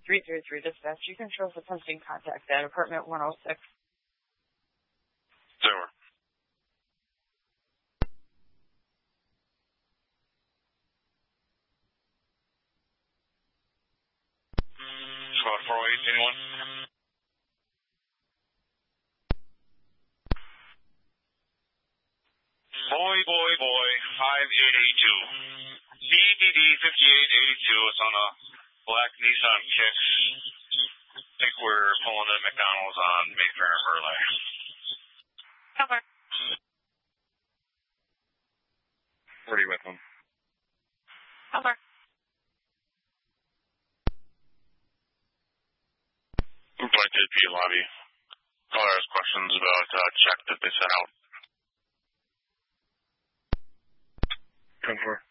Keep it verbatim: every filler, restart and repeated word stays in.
three three three dispatch. You can show us attempting contact at apartment one oh six. Zero. Squad four oh eight, anyone? Boy, boy, boy, five eight eight two. B D D fifty-eight eighty-two. It's on a black Nissan Kicks. I think we're pulling in McDonald's on Mayfair and Burleigh. Cover. Where are you with them? Cover. Point to the lobby. Caller has questions about uh, check that they sent out. ten four.